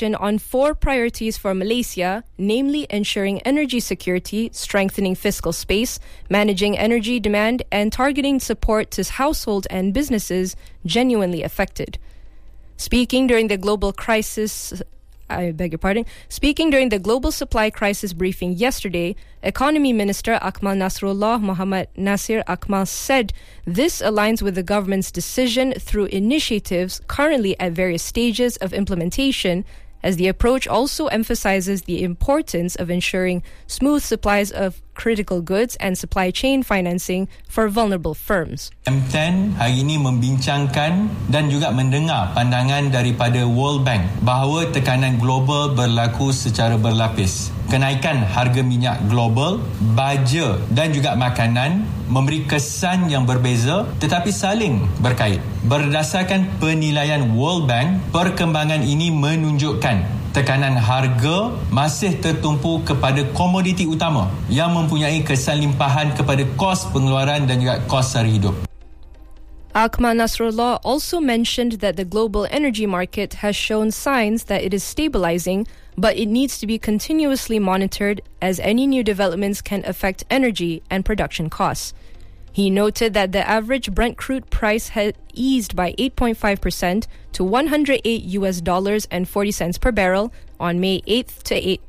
information on 4 priorities for Malaysia, namely ensuring energy security, strengthening fiscal space, managing energy demand, and targeting support to households and businesses genuinely affected. Speaking during the global supply crisis briefing yesterday, Economy Minister Akmal Nasrullah Muhammad Nasir Akmal said this aligns with the government's decision through initiatives currently at various stages of implementation, as the approach also emphasizes the importance of ensuring smooth supplies of critical goods and supply chain financing for vulnerable firms. M10 hari ini membincangkan dan juga mendengar pandangan daripada World Bank bahawa tekanan global berlaku secara berlapis. Kenaikan harga minyak global, baja dan juga makanan memberi kesan yang berbeza tetapi saling berkait. Berdasarkan penilaian World Bank, perkembangan ini menunjukkan tekanan harga masih tertumpu kepada komoditi utama yang mempunyai kesan limpahan kepada kos pengeluaran dan juga kos sara hidup. Akmal Nasrullah also mentioned that the global energy market has shown signs that it is stabilizing, but it needs to be continuously monitored as any new developments can affect energy and production costs. He noted that the average Brent crude price had eased by 8.5% to $108.40 per barrel on May 5th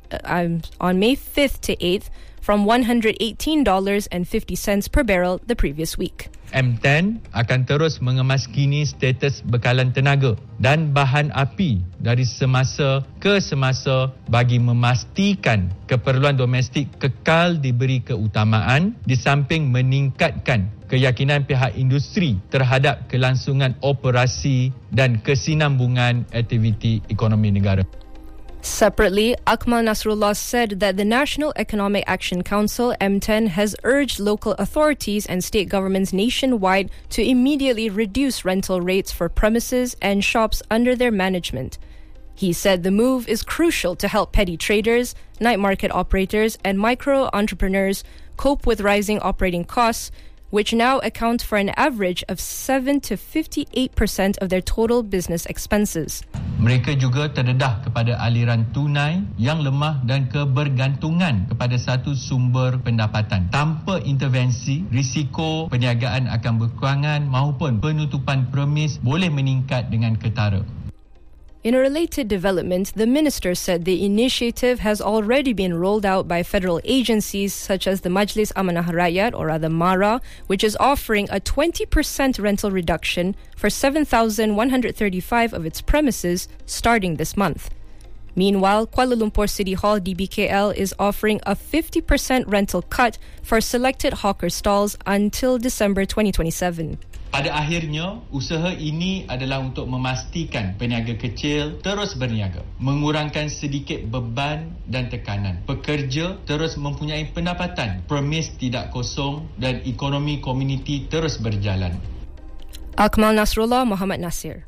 to 8th from $118.50 per barrel the previous week. M10 akan terus mengemas-kini status bekalan tenaga dan bahan api dari semasa ke semasa bagi memastikan keperluan domestik kekal diberi keutamaan di samping meningkatkan keyakinan pihak industri terhadap kelangsungan operasi dan kesinambungan aktiviti ekonomi negara. Separately, Akmal Nasrullah said that the National Economic Action Council, M10, has urged local authorities and state governments nationwide to immediately reduce rental rates for premises and shops under their management. He said the move is crucial to help petty traders, night market operators, and micro-entrepreneurs cope with rising operating costs, which now account for an average of 7 to 58% of their total business expenses. Mereka juga terdedah kepada aliran tunai yang lemah dan kebergantungan kepada satu sumber pendapatan. Tanpa intervensi, risiko perniagaan akan berkurangan maupun penutupan premis boleh meningkat dengan ketara. In a related development, the minister said the initiative has already been rolled out by federal agencies such as the Majlis Amanah Rakyat, or rather MARA, which is offering a 20% rental reduction for 7,135 of its premises starting this month. Meanwhile, Kuala Lumpur City Hall DBKL is offering a 50% rental cut for selected hawker stalls until December 2027. Pada akhirnya, usaha ini adalah untuk memastikan peniaga kecil terus berniaga, mengurangkan sedikit beban dan tekanan. Pekerja terus mempunyai pendapatan, premis tidak kosong dan ekonomi komuniti terus berjalan. Akmal Nasrullah Muhammad Nasir.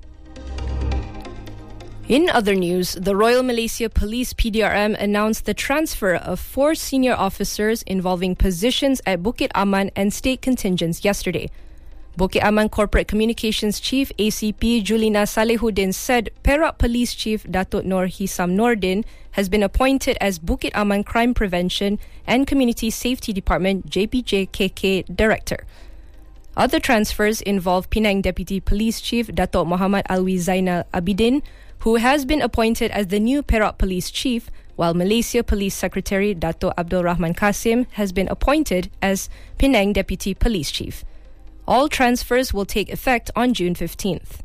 In other news, the Royal Malaysia Police PDRM announced the transfer of 4 senior officers involving positions at Bukit Aman and state contingents yesterday. Bukit Aman Corporate Communications Chief ACP Julina Salehuddin said Perak Police Chief Datuk Nur Hisam Nordin has been appointed as Bukit Aman Crime Prevention and Community Safety Department JPJKK Director. Other transfers involve Penang Deputy Police Chief Datuk Muhammad Alwi Zainal Abidin, who has been appointed as the new Perak Police Chief, while Malaysia Police Secretary Datuk Abdul Rahman Kasim has been appointed as Penang Deputy Police Chief. All transfers will take effect on June 15th.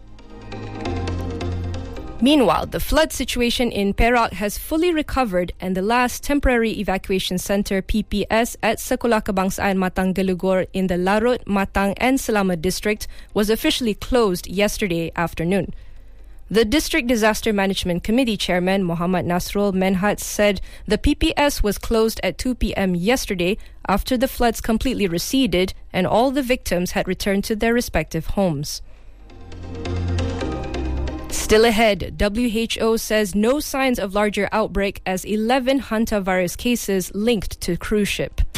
Meanwhile, the flood situation in Perak has fully recovered and the last temporary evacuation centre PPS at Sekolah Kebangsaan Matang Gelugur in the Larut, Matang and Selamat district was officially closed yesterday afternoon. The District Disaster Management Committee Chairman Muhammad Nasrul Menhat said the PPS was closed at 2 p.m. yesterday after the floods completely receded and all the victims had returned to their respective homes. Still ahead, WHO says no signs of larger outbreak as 11 hantavirus cases linked to cruise ship.